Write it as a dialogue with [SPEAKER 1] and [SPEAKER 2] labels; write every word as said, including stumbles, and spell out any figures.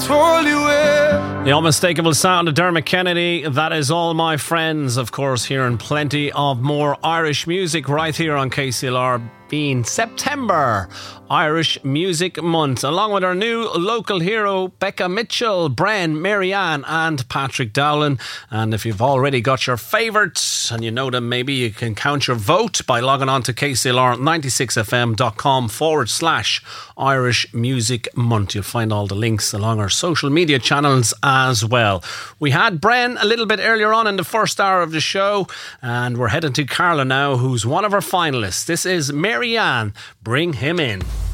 [SPEAKER 1] told you where.
[SPEAKER 2] The unmistakable sound of Dermot Kennedy. That is All My Friends, of course, hearing plenty of more Irish music right here on K C L R. Being September Irish Music Month, along with our new local hero Becca Mitchell, Bren, Marianne and Patrick Dowling. And if you've already got your favourites and you know them, maybe you can count your vote by logging on to K C L R ninety-six F M dot com forward slash Irish Music Month. You'll find all the links along our social media channels as well. We had Bren a little bit earlier on in the first hour of the show, and we're heading to Carla now, who's one of our finalists. This is Marianne. Bring Him In.